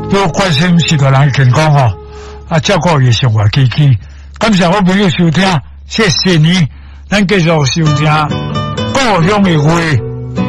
要关心许多人健康吼，啊，照顾也生活起居。感谢我朋友收听，谢谢你，咱继续收听故乡的话。